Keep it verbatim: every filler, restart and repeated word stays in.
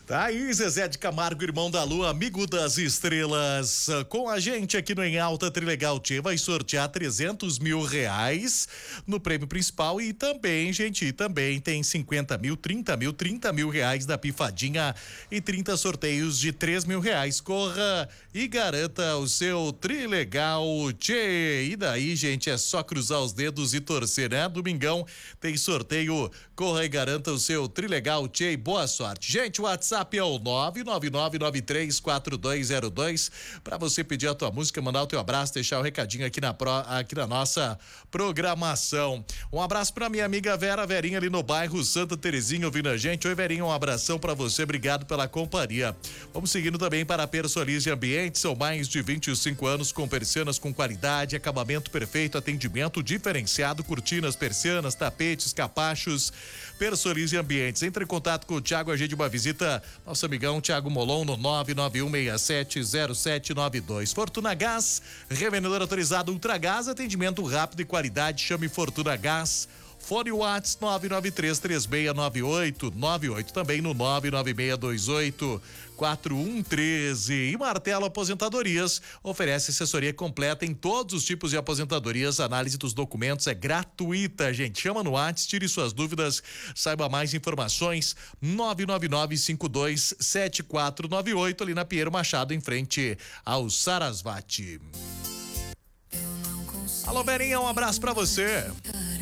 Tá aí, Zezé de Camargo, irmão da Lua, amigo das estrelas, com a gente aqui no Em Alta Trilegal Tchê, vai sortear trezentos mil reais no prêmio principal e também, gente, e também tem cinquenta mil, trinta mil, trinta mil reais da pifadinha e trinta sorteios de três mil reais. Corra e garanta o seu Trilegal Tchê. E daí, gente, é só cruzar os dedos e torcer, né? Domingão tem sorteio, corra e garanta o seu Trilegal Tchê. Boa sorte. Gente, o WhatsApp é o nove nove nove nove três quatro dois zero dois para você pedir a tua música, mandar o teu abraço, deixar o recadinho aqui na pro, aqui na nossa programação. Um abraço para minha amiga Vera, Verinha ali no bairro Santa Terezinha ouvindo a gente. Oi, Verinha, um abração para você, obrigado pela companhia. Vamos seguindo também para a Personalize Ambiente, são mais de vinte e cinco anos com persianas com qualidade, acabamento perfeito, atendimento diferenciado, cortinas, persianas, tapetes, capachos. Personalize Ambientes, entre em contato com o Thiago, agende uma visita. Nosso amigão Thiago Molon no nove nove um seis sete zero sete nove dois. Fortuna Gás, revendedor autorizado Ultragás, atendimento rápido e qualidade, chame Fortuna Gás. Fone Whats nove nove três três seis nove oito nove oito, também no nove nove seis dois oito quatro um um três. E Martelo Aposentadorias oferece assessoria completa em todos os tipos de aposentadorias. A análise dos documentos é gratuita, gente. Chama no Whats, tire suas dúvidas, saiba mais informações. nove nove nove cinco dois sete quatro nove oito, ali na Pinheiro Machado, em frente ao Sarasvati. Alô, Verinha, um abraço pra você.